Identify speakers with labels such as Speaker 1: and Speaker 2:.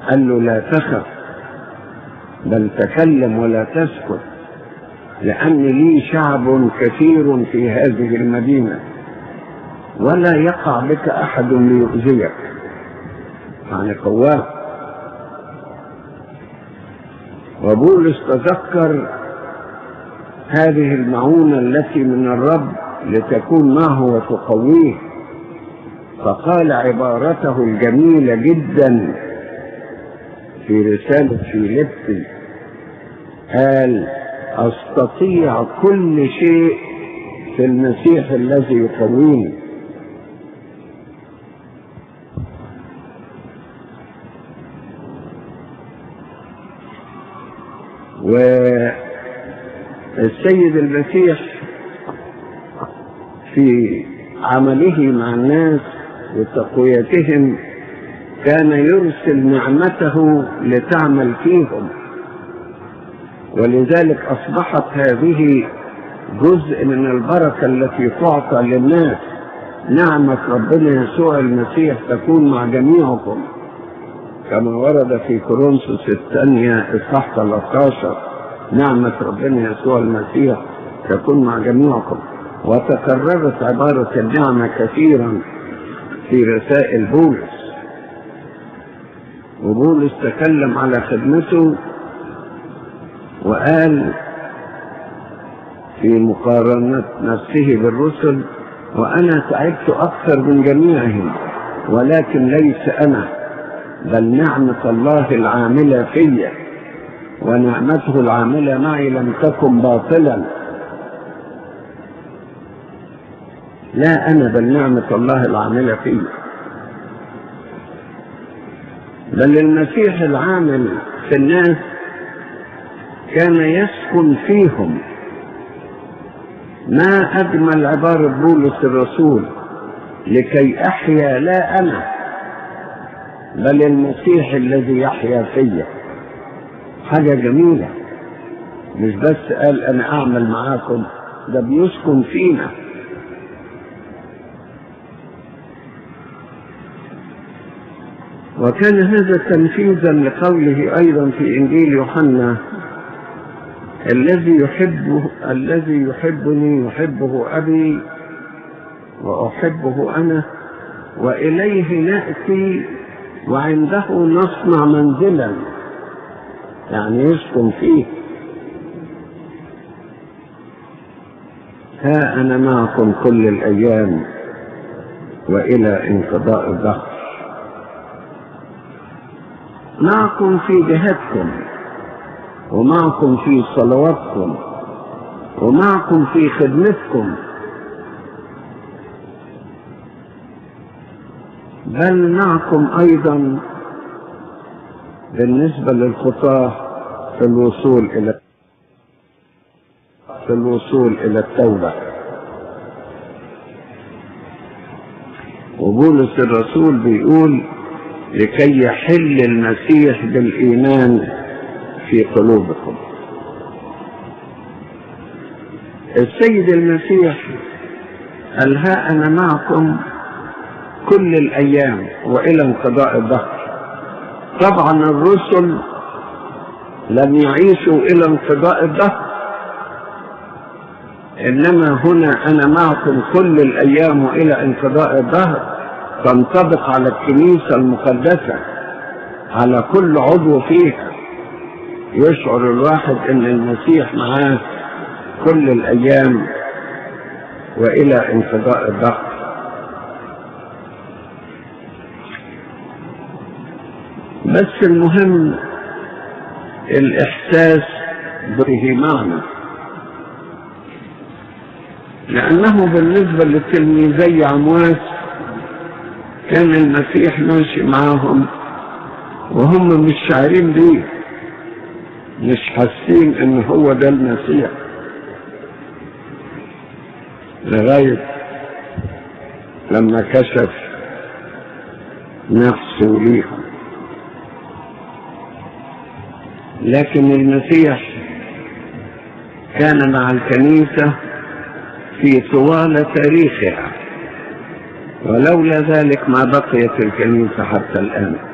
Speaker 1: قال له لا تخف بل تكلم ولا تسكت، لأن لي شعب كثير في هذه المدينة ولا يقع بك أحد ليؤذيك. يعني قواه. وبولس تذكر هذه المعونة التي من الرب لتكون معه وتقويه، فقال عبارته الجميلة جدا في رسالة فيليبي، قال أستطيع كل شيء في المسيح الذي يقويني. والسيد المسيح في عمله مع الناس وتقويتهم كان يرسل نعمته لتعمل فيهم، ولذلك أصبحت هذه جزء من البركة التي تعطى للناس. نعمة ربنا يسوع المسيح تكون مع جميعكم، كما ورد في كورنثوس الثانية إصحاح 13، نعمة ربنا يسوع المسيح تكون مع جميعكم. وتكررت عبارة النعمة كثيرا في رسائل بولس، وبولس تكلم على خدمته وقال في مقارنة نفسه بالرسل: وأنا تعبت أكثر من جميعهم، ولكن ليس أنا بل نعمة الله العاملة في، ونعمته العاملة معي لم تكن باطلا. لا أنا بل نعمة الله العاملة في. بل المسيح العامل في الناس كان يسكن فيهم. ما أجمل عبارة بولس الرسول: لكي أحيا لا أنا بل المسيح الذي يحيا فيا. حاجة جميلة، مش بس قال أنا أعمل معاكم، ده بيسكن فينا. وكان هذا تنفيذا لقوله أيضا في إنجيل يوحنا: الذي يحبني يحبه أبي وأحبه أنا وإليه نأتي وعنده نصنع منزلا. يعني يسكن فيه. ها أنا معكم كل الأيام وإلى انقضاء الدهر. معكم في جهادكم، ومعكم في صلواتكم، ومعكم في خدمتكم، بل معكم أيضا بالنسبة للخطاة في الوصول إلى التوبة. وبولس الرسول بيقول: لكي يحل المسيح بالإيمان في قلوبكم. السيد المسيح قال: ها أنا معكم كل الأيام وإلى انقضاء الدهر. طبعا الرسل لم يعيشوا إلى انقضاء الدهر، إنما هنا أنا معكم كل الأيام وإلى انقضاء الدهر تنطبق على الكنيسة المقدسة، على كل عضو فيها. يشعر الواحد ان المسيح معاه كل الايام والى انقضاء الدهر. بس المهم الاحساس به معنا، لانه بالنسبة لتلميذي عمواس كان المسيح ماشي معاهم وهم مش شاعرين بيه، مش حاسين ان هو ده المسيح، لغاية لما كشف نفسه ليهم. لكن المسيح كان مع الكنيسة في طوال تاريخها، ولولا ذلك ما بقيت الكنيسة حتى الآن.